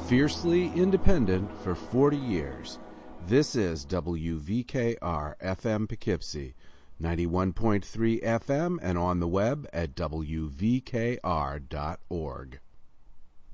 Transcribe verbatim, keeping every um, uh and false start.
Fiercely independent for forty years. This is W V K R F M Poughkeepsie, ninety-one point three F M and on the web at W V K R dot org.